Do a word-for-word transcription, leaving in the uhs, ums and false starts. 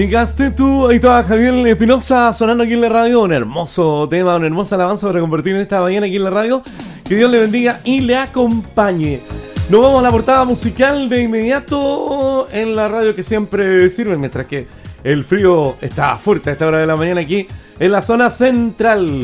Llegaste tú, ahí estaba Javier Espinosa sonando aquí en la radio. Un hermoso tema, una hermosa alabanza para compartir en esta mañana aquí en la radio. Que Dios le bendiga y le acompañe. Nos vamos a la portada musical de inmediato en la radio que siempre sirve, mientras que el frío está fuerte a esta hora de la mañana aquí en la zona central.